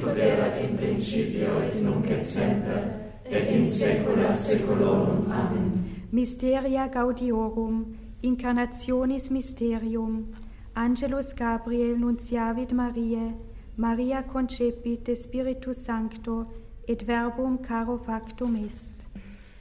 sicut erat in principio et nunc et semper, et in saecula saeculorum. Amen. Mysteria gaudiorum, incarnationis mysterium, Angelus Gabriel nunciavit Mariae, Maria concepit de Spiritus Sancto, et verbum caro factum est.